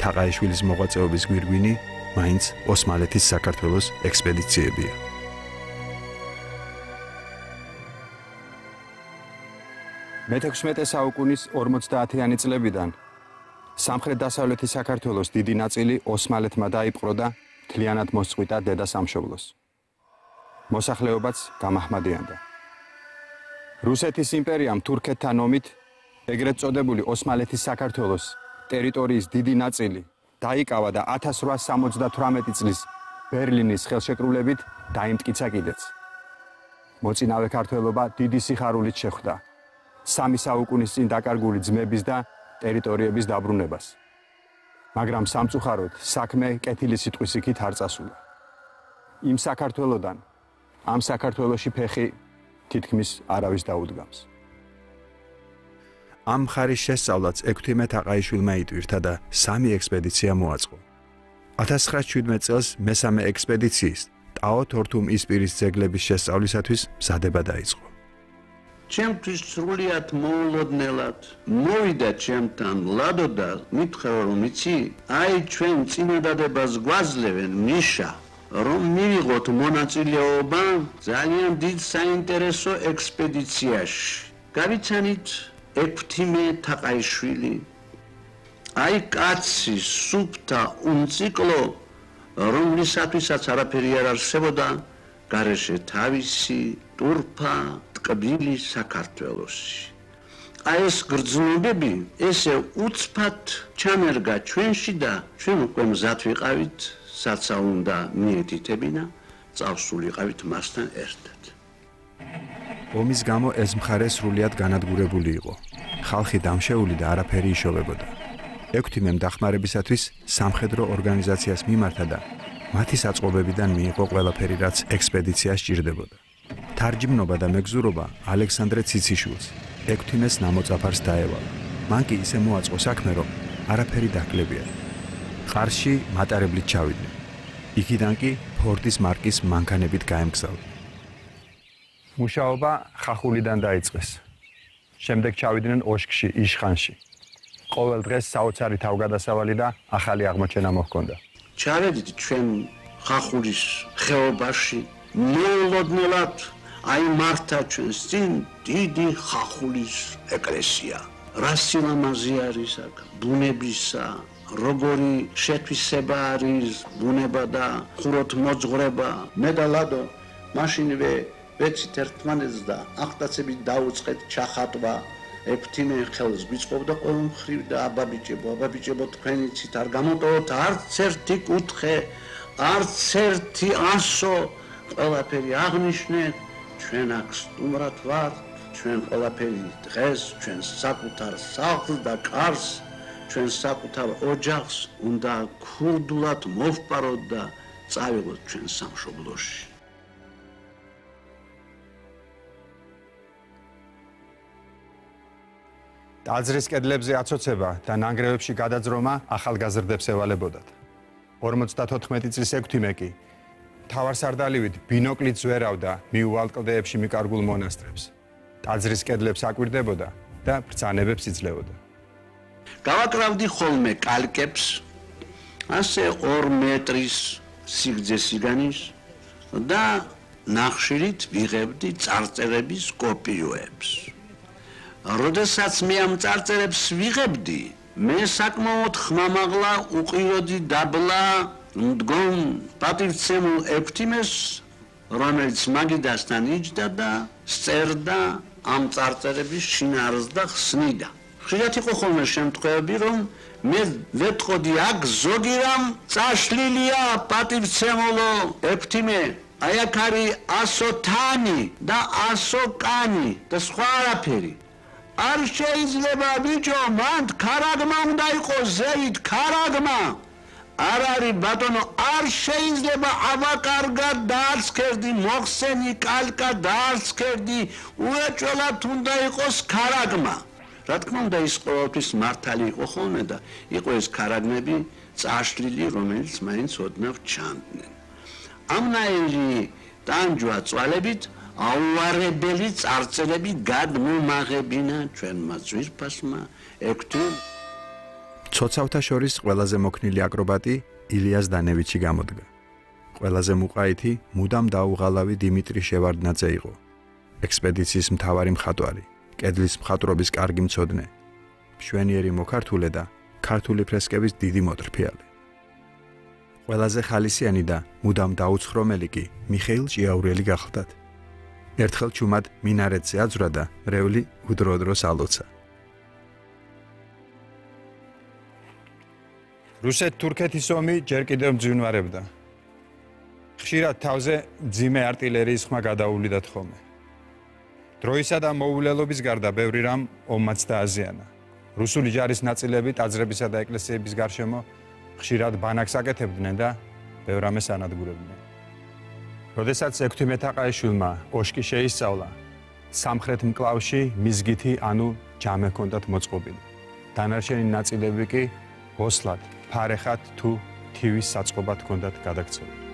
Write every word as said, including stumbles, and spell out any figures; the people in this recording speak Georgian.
თაყაიშვილის მოღვაწეობის გვირგვინი მაინც ოსმალეთის საქართველოს ექსპედიციებია. მეთექვსმეტე საუკუნის ორმოცდაათიანი წლებიდან სამხრეთ-დასავლეთი საქართველოს დიდი ნაწილი ოსმალეთმა დაიპყრო და მთლიანად მოსწყვიტა დედა სამშობლოს. მოსახლეობაც გამაჰმადიანდა. რუსეთის იმპერიამ თურქეთთან ომით ეგრეთ წოდებული ოსმალეთის საქართველოს ტერიტორიის დიდი ნაწილი დაიკავა და ათას რვაას სამოცდათვრამეტი წლის ბერლინის ხელშეკრულებით დაიმტკიცა კიდეც. მოწინავე ქართველობა დიდი სიხარულით შეხვდა სამი საუკუნის წინ დაკარგული ძმების და ტერიტორიების დაბრუნებას. მაგრამ სამწუხაროდ საქმე კეთილი სიტყვის იქით არ წასულა. იმ საქართველოდან ამ საქართველოში ფეხი თითქმის არავის დაუდგამს. ამ მხარის შესწავლაც ექვთიმე თაყაიშვილმა იტვირთა და სამი ექსპედიცია მოაწყო. ათას ცხრაას შვიდმეტ წელს მესამე ექსპედიციის ტაო-თორთუმ-ისპირის ძეგლების შესწავლისათვის მზადება დაიწყო. ჩემთვის სრულიად მოულოდნელად მოვიდა ჩემთან ლადო და მითხრა რომ იცი, აი ჩვენ წინადადებას გვაძლევენ მიშა, რომ მივიღოთ მონაწილეობა ძალიან დიდ საინტერესო ექსპედიციაში. გავიცანით ექვთიმე თაყაიშვილი, აი კაცი სუფთა უმციკლო, რომლისათვისაც არაფერი არ არსებოდა, გარეშე თავისი ტურფა ტკბილი საქართველოსი. აი ეს გრძნობები ესე უცბად ჩამერგა ჩვენში და ჩვენ უკვე მზად ვიყავით, საცა უნდა მიეთითებინა, წავსულიყავით მასთან ერთად. ომის გამო ეს მხარე სრულიად განადგურებული იყო. ხალხი დამშეული და არაფერი იშოვებოდა. ექვთიმემ დახმარებისათვის სამხედრო ორგანიზაციას მიმართა და მათი საწყობებიდან მიიღო ყველაფერი, რაც ექსპედიციას სჭირდებოდა. თარჯიმნობა და მეგზურობა ალექსანდრე ციციშვილს, ექვთიმეს ნამოწაფარს დაევალა. მან კი ისე მოაწყო საქმე, რომ არაფერი დაკლებია. ყარსში მატარებლით ჩავიდნენ. იქიდან კი ფორდის მარკის მანქანებით გაემგზავრა. მუშაობა ხახულიდან დაიწყეს. შემდეგ ჩავიდნენ ოშკში, იშხანში. ყოველ დღეს საოცარი თავგადასავალი და ახალი აღმოჩენა მოჰქონდა. ჩავედით ჩვენ ხახულის ხეობაში, მოულოდნელად აი მართა ჩვენს წინ დიდი ხახულის ეკლესია. რა სილამაზე არის აქ, ბუნებისა, როგორი შეთვისება არის ბუნება და ხუროთ მოძღვრება. მე და ლადო მაშინვე ვეცით ერთმანეთს და ახტაცებით დაუწყეთ ჩახატვა. ექვთიმე ხელს გვიწყობდა ყოველ მხრივ და აბაბიჭებო, აბაბიჭებო თქვენ იცით არ გამოტოვოთ არც ერთი კუთხე, არც ერთი ასო, ყველაფერი აღნიშნეთ, ჩვენ აქ სტუმრად ვართ, ჩვენ ყველაფერი დღეს, ჩვენ საკუთარ სახლს და კარს, ჩვენ საკუთარ ოჯახს უნდა ქურდულად მოვპაროთ და წავიღოთ ჩვენ სამშობლოში. ტაძრის კედლებზე აცოცება და ნანგრევებში გადაძრომა ახალგაზრდებს ევალებოდათ. ორმოცდათოთხმეტი წლის ექვთიმე კი თავარსარდალივით ბინოკლით ზვერავდა მიუვალ კლდეებში მიკარგულ მონასტრებს. ტაძრის კედლებს აკვირდებოდა და ბრძანებებს იძლეოდა. გავაკრავდი ხოლმე კალკებს, ასე ორ მეტრის სიგრძე სიგანის და ნახშირით ვიღებდი წარწერების კოპიოებს. როდესაც მე ამ წარწერებს ვიღებდი, მე საკმაოდ ხმამაღლა უყიროდი დაბლა მდგომ პატივცემულ ექვთიმეს, რომელიც მაგიდასთან იჯდა და სწერდა ამ წარწერების შინაარსს და ხსნიდა. ხშირად იყო ხოლმე შემთხვევები, რომ მე ვეტყოდი აქ ზოგი რამ წაშლილია პატივცემულო ექვთიმე, აი აქ არის ასო თანი და ასო კანი და სხვა არაფერი. არ შეიძლება ბიჭო, მან ქარაგმა უნდა იყოს ზევით, ქარაგმა. არ არის ბატონო, არ შეიძლება ავაკარგად დაარცქერდი, მოხსენი კალკა დაარცქერდი, უეჭველად უნდა იყოს ქარაგმა. რა თქმა უნდა ის ყოველთვის მართალი იყო ხოლმე და იყო ეს ქარაგმები წაშლილი, რომელიც მაინც ოდნავ ჩანდნენ. ამნაირი ტანჯვა წვალებით აუარებელი წარწერები გადმომაღებინა ჩვენმა ძვირფასმა ექვთიმ. ცოცავთა შორის ყველაზე მოქნილი აკრობატი ილიას დანევიჩი გამოდგა. ყველაზე მუყაითი მუდამ დაუღალავი დიმიტრი შევარდნაძე იყო. ექსპედიციის მთავარი მხატვარი, კედლის მხატვრობის კარგი მცოდნე, მშვენიერი მოქართულე და ქართული ფრესკების დიდი მოტრფიალი. ყველაზე ხალისიანი და მუდამ დაუცხრომელი კი მიხეილ ჭიაურელი გახლდათ. ერთხელ ჩუმად მინარეთზე აძვრა და მრევლი უდროოდროს ალოცა. რუსეთ-თურქეთის ომი ჯერ კიდევ მძვინვარებდა. ხშირად თავზე ძიმე артиლერიის ხმა გადაუვლიდათ ხოლმე. დროისა და მოულელობის გარდა ბევრი რამ ომმაც დააზიანა. რუსული ჯარის ნაწილები ტაძრებისა და ეკლესიების გარშემო ხშირად ბანაკს აკეთებდნენ და ბევრ რამეს ანადგურებდნენ. როდესაც ექვთიმე თაყაიშვილმა ოშკი შეისწავლა, სამხრეთ მკლავში მიზგითი ანუ ჯამე ჰქონდათ მოწყობილი. დანარჩენი ნაწილები კი ოსლად, ფარეხად თუ თივის საწყობად ჰქონდათ გადაქცეული.